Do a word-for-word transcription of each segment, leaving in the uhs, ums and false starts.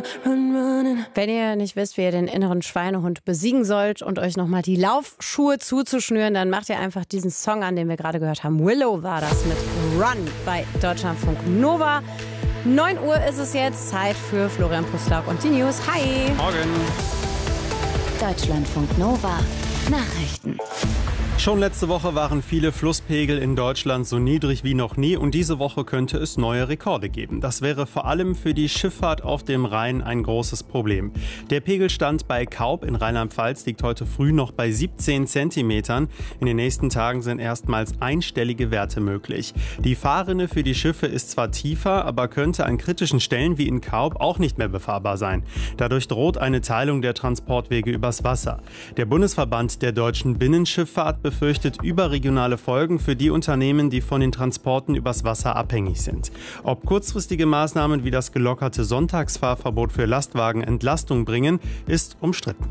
Wenn ihr nicht wisst, wie ihr den inneren Schweinehund besiegen sollt und euch nochmal die Laufschuhe zuzuschnüren, dann macht ihr einfach diesen Song an, den wir gerade gehört haben. Willow war das mit Run bei Deutschlandfunk Nova. neun Uhr ist es jetzt, Zeit für Florian Puslauk und die News. Hi! Morgen! Deutschlandfunk Nova Nachrichten. Schon letzte Woche waren viele Flusspegel in Deutschland so niedrig wie noch nie und diese Woche könnte es neue Rekorde geben. Das wäre vor allem für die Schifffahrt auf dem Rhein ein großes Problem. Der Pegelstand bei Kaub in Rheinland-Pfalz liegt heute früh noch bei siebzehn Zentimetern. In den nächsten Tagen sind erstmals einstellige Werte möglich. Die Fahrrinne für die Schiffe ist zwar tiefer, aber könnte an kritischen Stellen wie in Kaub auch nicht mehr befahrbar sein. Dadurch droht eine Teilung der Transportwege übers Wasser. Der Bundesverband der deutschen Binnenschifffahrt befürchtet überregionale Folgen für die Unternehmen, die von den Transporten übers Wasser abhängig sind. Ob kurzfristige Maßnahmen wie das gelockerte Sonntagsfahrverbot für Lastwagen Entlastung bringen, ist umstritten.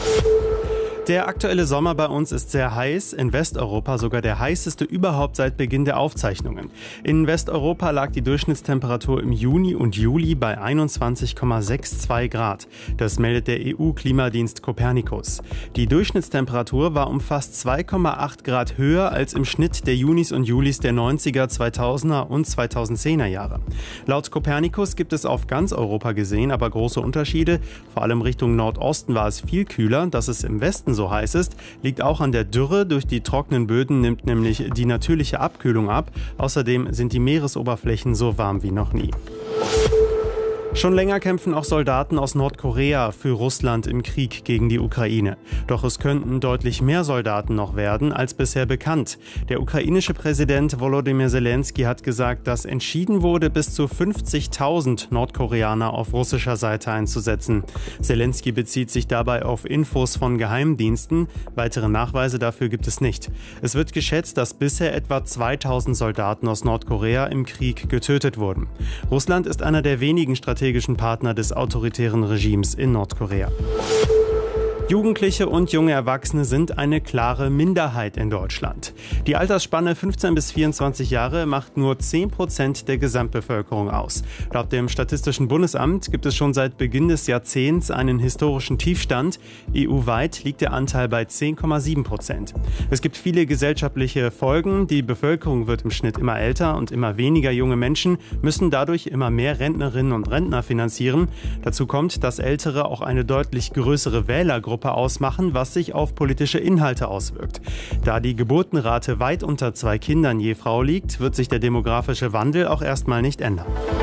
Der aktuelle Sommer bei uns ist sehr heiß, in Westeuropa sogar der heißeste überhaupt seit Beginn der Aufzeichnungen. In Westeuropa lag die Durchschnittstemperatur im Juni und Juli bei einundzwanzig Komma zweiundsechzig Grad. Das meldet der E U-Klimadienst Copernicus. Die Durchschnittstemperatur war um fast zwei Komma acht Grad höher als im Schnitt der Junis und Julis der neunziger, zweitausender und zweitausendzehner Jahre. Laut Copernicus gibt es auf ganz Europa gesehen aber große Unterschiede. Vor allem Richtung Nordosten war es viel kühler, dass es im Westen so heiß ist, liegt auch an der Dürre. Durch die trockenen Böden nimmt nämlich die natürliche Abkühlung ab. Außerdem sind die Meeresoberflächen so warm wie noch nie. Schon länger kämpfen auch Soldaten aus Nordkorea für Russland im Krieg gegen die Ukraine. Doch es könnten deutlich mehr Soldaten noch werden als bisher bekannt. Der ukrainische Präsident Volodymyr Zelensky hat gesagt, dass entschieden wurde, bis zu fünfzigtausend Nordkoreaner auf russischer Seite einzusetzen. Zelensky bezieht sich dabei auf Infos von Geheimdiensten. Weitere Nachweise dafür gibt es nicht. Es wird geschätzt, dass bisher etwa zweitausend Soldaten aus Nordkorea im Krieg getötet wurden. Russland ist einer der wenigen strategischen Partner des autoritären Regimes in Nordkorea. Jugendliche und junge Erwachsene sind eine klare Minderheit in Deutschland. Die Altersspanne fünfzehn bis vierundzwanzig Jahre macht nur zehn Prozent der Gesamtbevölkerung aus. Laut dem Statistischen Bundesamt gibt es schon seit Beginn des Jahrzehnts einen historischen Tiefstand. E U-weit liegt der Anteil bei zehn Komma sieben Prozent. Es gibt viele gesellschaftliche Folgen. Die Bevölkerung wird im Schnitt immer älter und immer weniger junge Menschen müssen dadurch immer mehr Rentnerinnen und Rentner finanzieren. Dazu kommt, dass Ältere auch eine deutlich größere Wählergruppe ausmachen, was sich auf politische Inhalte auswirkt. Da die Geburtenrate weit unter zwei Kindern je Frau liegt, wird sich der demografische Wandel auch erstmal nicht ändern.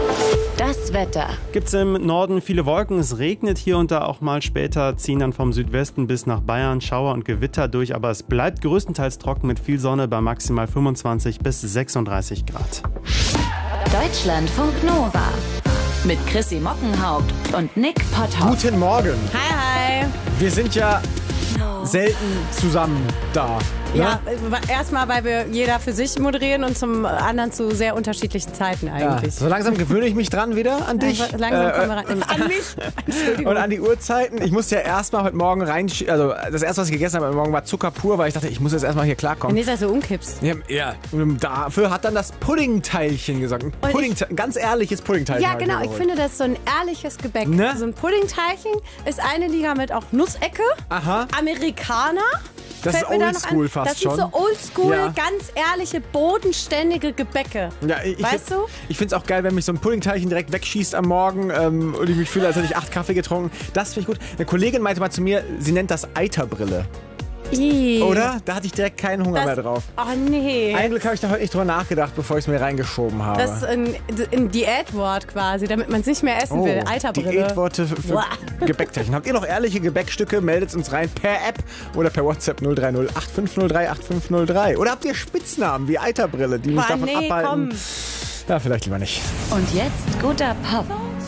Das Wetter. Gibt's im Norden viele Wolken, es regnet hier und da auch mal, später ziehen dann vom Südwesten bis nach Bayern Schauer und Gewitter durch, aber es bleibt größtenteils trocken mit viel Sonne bei maximal fünfundzwanzig bis sechsunddreißig Grad. Deutschlandfunk Nova mit Chrissy Mockenhaupt und Nick Potthoff. Guten Morgen. Hi, hi. Wir sind ja selten zusammen da. Ne? Ja, erstmal, weil wir jeder für sich moderieren und zum anderen zu sehr unterschiedlichen Zeiten eigentlich. Ja, so langsam gewöhne ich mich dran wieder an dich. Ja, langsam kommen wir rein. An mich? Entschuldigung. Und an die Uhrzeiten. Ich musste ja erstmal heute Morgen rein, also das erste, was ich gegessen habe heute Morgen, war Zucker pur, weil ich dachte, ich muss jetzt erstmal hier klarkommen. Nicht, dass du umkippst. Ja, ja. Und dafür hat dann das Puddingteilchen gesagt. Ein, Pudding, ich, ein ganz ehrliches Puddingteilchen. Ja, genau. Ich finde, das ist so ein ehrliches Gebäck. Ne? So ein Puddingteilchen ist eine Liga mit auch Nussecke. Aha. Amerikaner. Das ist oldschool fast das schon. Das sind so oldschool, ja. ganz ehrliche, bodenständige Gebäcke. Ja, ich, weißt ich, du? Ich finde es auch geil, wenn mich so ein Puddingteilchen direkt wegschießt am Morgen ähm, und ich mich fühle, als hätte ich acht Kaffee getrunken. Das finde ich gut. Eine Kollegin meinte mal zu mir, sie nennt das Eiterbrille. Ii. Oder? Da hatte ich direkt keinen Hunger das, mehr drauf. Oh nee. Ein Glück habe ich da heute nicht drüber nachgedacht, bevor ich es mir reingeschoben habe. Das ist ein, ein Diätwort quasi, damit man es nicht mehr essen oh, will. Eiterbrille. Diätworte für, für Gebäckteilchen. Habt ihr noch ehrliche Gebäckstücke? Meldet uns rein per App oder per WhatsApp null drei null acht fünf null drei acht fünf null drei. Oder habt ihr Spitznamen wie Eiterbrille, die mich Boah, davon nee, abhalten? Komm. Ja, vielleicht lieber nicht. Und jetzt guter Pop.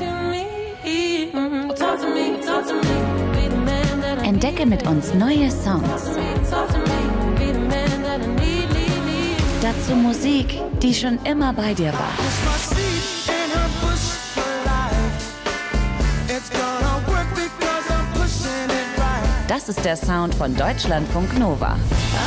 Entdecke mit uns neue Songs. Dazu Musik, die schon immer bei dir war. Das ist der Sound von Deutschlandfunk Nova.